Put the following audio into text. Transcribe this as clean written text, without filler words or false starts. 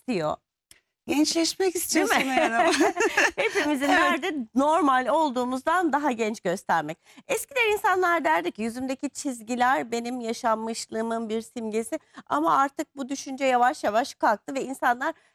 istiyor. Gençleşmek Değil istiyorsun mi? Meral ama. Hepimizin Evet. derdi normal olduğumuzdan daha genç göstermek. Eskiden insanlar derdi ki yüzümdeki çizgiler benim yaşanmışlığımın bir simgesi ama artık bu düşünce yavaş yavaş kalktı ve insanlar